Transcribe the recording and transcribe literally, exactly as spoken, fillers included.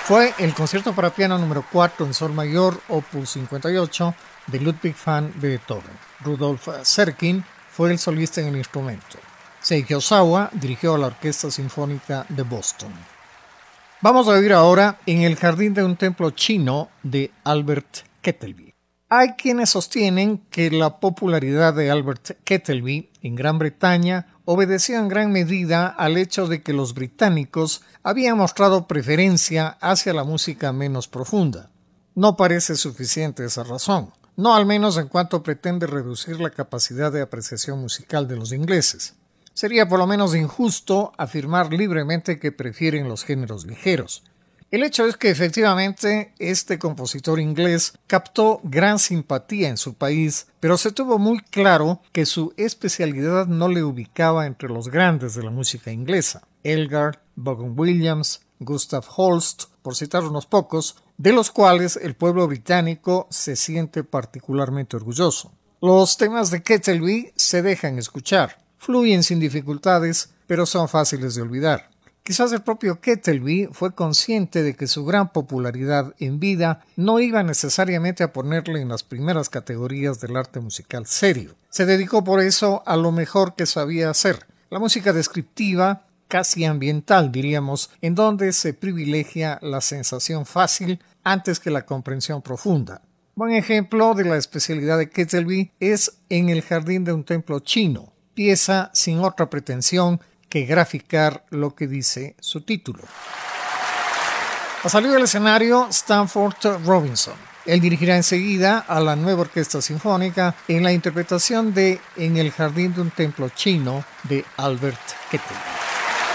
Fue el concierto para piano número cuatro en sol mayor, opus cincuenta y ocho, de Ludwig van Beethoven. Rudolf Serkin fue el solista en el instrumento. Seiji Ozawa dirigió a la Orquesta Sinfónica de Boston. Vamos a oír ahora En el jardín de un templo chino de Albert Kettelby. Hay quienes sostienen que la popularidad de Albert Kettelby en Gran Bretaña obedeció en gran medida al hecho de que los británicos habían mostrado preferencia hacia la música menos profunda. No parece suficiente esa razón, no al menos en cuanto pretende reducir la capacidad de apreciación musical de los ingleses. Sería por lo menos injusto afirmar libremente que prefieren los géneros ligeros. El hecho es que efectivamente este compositor inglés captó gran simpatía en su país, pero se tuvo muy claro que su especialidad no le ubicaba entre los grandes de la música inglesa. Elgar, Vaughan Williams, Gustav Holst, por citar unos pocos, de los cuales el pueblo británico se siente particularmente orgulloso. Los temas de Kettelby se dejan escuchar, fluyen sin dificultades, pero son fáciles de olvidar. Quizás el propio Kettelby fue consciente de que su gran popularidad en vida no iba necesariamente a ponerle en las primeras categorías del arte musical serio. Se dedicó por eso a lo mejor que sabía hacer, la música descriptiva, casi ambiental diríamos, en donde se privilegia la sensación fácil antes que la comprensión profunda. Buen ejemplo de la especialidad de Kettelby es En el jardín de un templo chino, pieza sin otra pretensión que graficar lo que dice su título. Ha salido del escenario Stanford Robinson. Él dirigirá enseguida a la nueva orquesta sinfónica en la interpretación de En el jardín de un templo chino de Albert Kettelby.